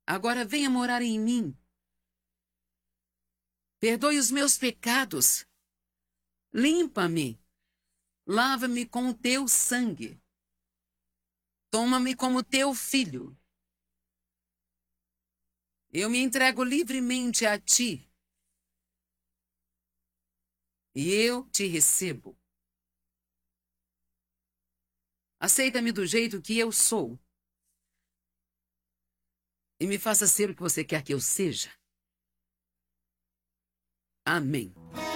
Agora venha morar em mim. Perdoe os meus pecados. Limpa-me. Lava-me com o teu sangue. Toma-me como teu filho. Eu me entrego livremente a ti. E eu te recebo. Aceita-me do jeito que eu sou. E me faça ser o que você quer que eu seja. Amém.